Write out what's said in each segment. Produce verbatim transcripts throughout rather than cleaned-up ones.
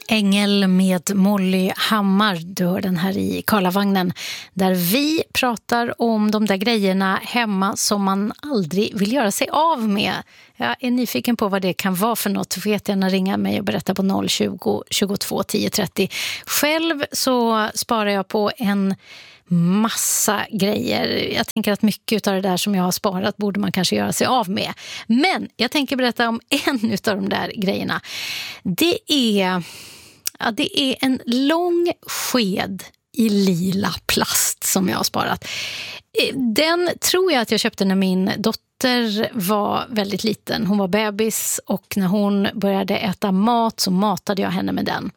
Ängel med Molly Hammar, du hör den här i Karlavagnen, där vi pratar om de där grejerna hemma som man aldrig vill göra sig av med. Jag är nyfiken på vad det kan vara för något. Du får jättegärna ringa mig och berätta på noll tjugo, tjugotvå, tio trettio. Själv så sparar jag på en massa grejer. Jag tänker att mycket av det där som jag har sparat borde man kanske göra sig av med. Men jag tänker berätta om en av de där grejerna. Det är, ja, det är en lång sked i lila plast som jag har sparat. Den tror jag att jag köpte när min dotter var väldigt liten. Hon var bebis och när hon började äta mat så matade jag henne med den.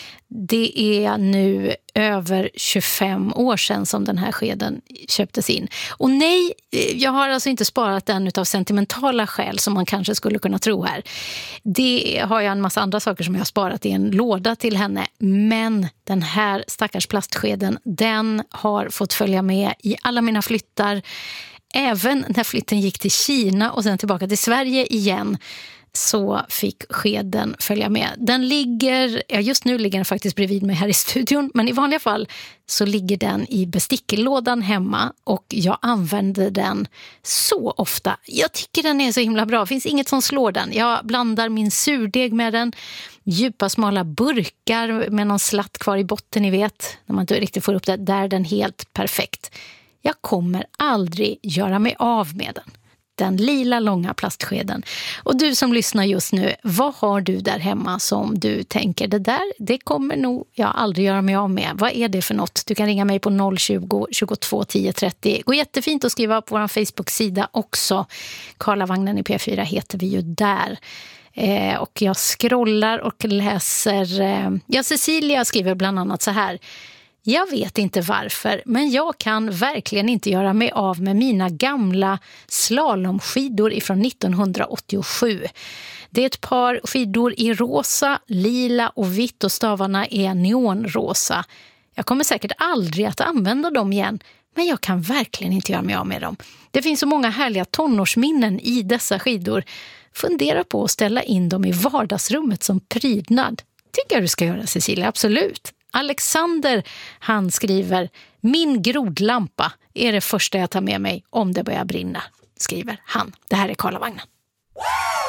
Det är nu över tjugofem år sedan som den här skeden köptes in. Och nej, jag har alltså inte sparat den utav sentimentala skäl som man kanske skulle kunna tro här. Det har jag en massa andra saker som jag har sparat i en låda till henne. Men den här stackars plastskeden, den har fått följa med i alla mina flyttar. Även när flytten gick till Kina och sen tillbaka till Sverige igen, så fick skeden följa med. Den ligger, ja just nu ligger den faktiskt bredvid mig här i studion, men i vanliga fall så ligger den i bestickelådan hemma och jag använder den så ofta. Jag tycker den är så himla bra, det finns inget som slår den. Jag blandar min surdeg med den, djupa smala burkar med någon slatt kvar i botten, ni vet, när man inte riktigt får upp det, där är den helt perfekt. Jag kommer aldrig göra mig av med den. Den lila långa plastskeden. Och du som lyssnar just nu, vad har du där hemma som du tänker, det där, det kommer nog jag aldrig göra mig av med. Vad är det för något? Du kan ringa mig på noll tjugo, tjugotvå, tio trettio. Det går jättefint att skriva på vår Facebook-sida också. Karlavagnen i P fyra heter vi ju där. Eh, och jag scrollar och läser. Eh, ja, Cecilia skriver bland annat så här. Jag vet inte varför, men jag kan verkligen inte göra mig av med mina gamla slalomskidor ifrån nittonhundraåttiosju. Det är ett par skidor i rosa, lila och vitt och stavarna är neonrosa. Jag kommer säkert aldrig att använda dem igen, men jag kan verkligen inte göra mig av med dem. Det finns så många härliga tonårsminnen i dessa skidor. Fundera på att ställa in dem i vardagsrummet som prydnad. Tycker jag du ska göra, Cecilia, absolut. Alexander, han skriver, min grodlampa är det första jag tar med mig om det börjar brinna, skriver han. Det här är Karlavagnen.